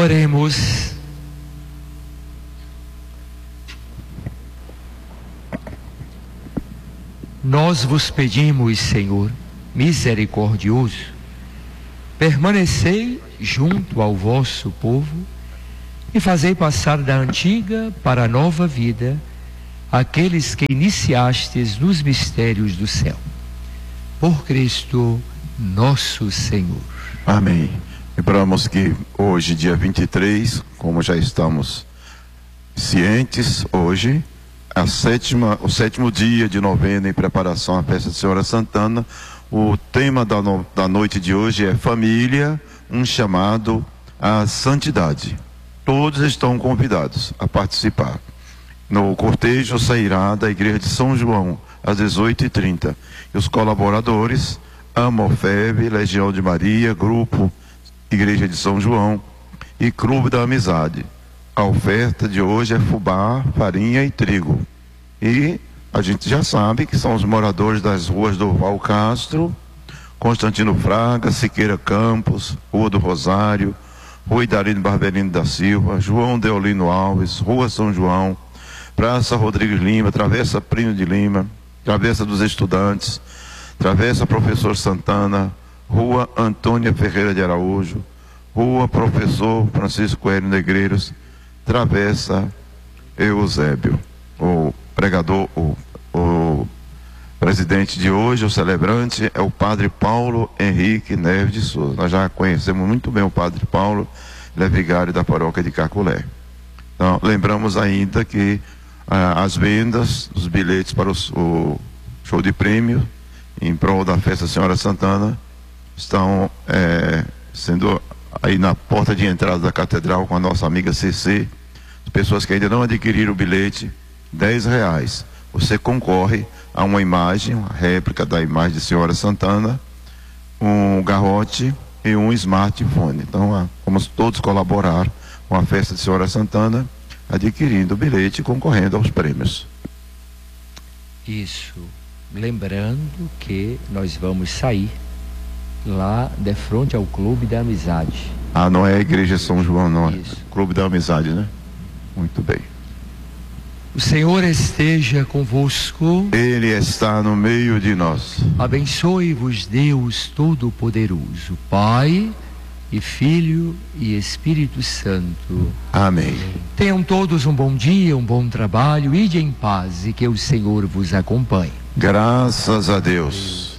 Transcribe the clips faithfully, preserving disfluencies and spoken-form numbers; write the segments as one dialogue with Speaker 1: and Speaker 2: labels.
Speaker 1: Oremos. Nós vos pedimos, Senhor, misericordioso, permanecei junto ao vosso povo e fazei passar da antiga para a nova vida aqueles que iniciastes nos mistérios do céu. Por Cristo nosso Senhor.
Speaker 2: Amém. Lembramos que hoje, dia vinte e três, como já estamos cientes, hoje, a sétima, o sétimo dia de novena em preparação à festa de Senhora Santana. O tema da, no, da noite de hoje é família, um chamado à santidade. Todos estão convidados a participar. No cortejo sairá da igreja de São João às dezoito e trinta. E os colaboradores, Amorfeb, Legião de Maria, Grupo Igreja de São João e Clube da Amizade. A oferta de hoje é fubá, farinha e trigo. E a gente já sabe que são os moradores das ruas do Val Castro, Constantino Fraga, Siqueira Campos, Rua do Rosário, Rua Idarino Barbelino da Silva, João Deolino Alves, Rua São João, Praça Rodrigues Lima, Travessa Primo de Lima, Travessa dos Estudantes, Travessa Professor Santana, Rua Antônia Ferreira de Araújo, Rua Professor Francisco Coelho Negreiros, Travessa Eusébio. O pregador, o, o presidente de hoje, o celebrante, é o Padre Paulo Henrique Neves de Souza. Nós já conhecemos muito bem o Padre Paulo, ele é vigário da paróquia de Caculé. Então, lembramos ainda que ah, as vendas, os bilhetes para o, o show de prêmio em prol da festa Senhora Santana estão é, sendo aí na porta de entrada da catedral com a nossa amiga C C. As pessoas que ainda não adquiriram o bilhete, dez reais. Você concorre a uma imagem, uma réplica da imagem de Senhora Santana, um garrote e um smartphone. Então, vamos todos colaborar com a festa de Senhora Santana, adquirindo o bilhete e concorrendo aos prêmios.
Speaker 1: Isso. Lembrando que nós vamos sair lá de frente ao Clube da Amizade.
Speaker 2: Ah, não é a Igreja São João, não.
Speaker 1: Isso.
Speaker 2: É Clube da Amizade, né? Muito bem.
Speaker 1: O Senhor esteja convosco.
Speaker 2: Ele está no meio de nós.
Speaker 1: Abençoe-vos Deus Todo-Poderoso, Pai e Filho e Espírito Santo.
Speaker 2: Amém.
Speaker 1: Tenham todos um bom dia, um bom trabalho, ide em paz e que o Senhor vos acompanhe.
Speaker 2: Graças a Deus.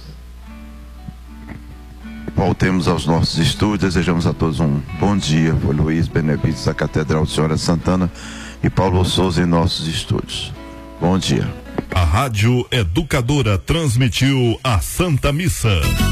Speaker 2: Voltemos aos nossos estudos. Desejamos a todos um bom dia. Foi Luiz Benevides da Catedral de Senhora Santana e Paulo Souza em nossos estúdios. Bom dia.
Speaker 3: A Rádio Educadora transmitiu a Santa Missa.